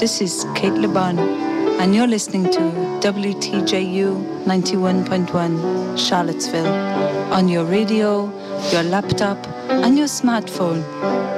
This is Kate LeBon, and you're listening to WTJU 91.1 Charlottesville on your radio, your laptop, and your smartphone.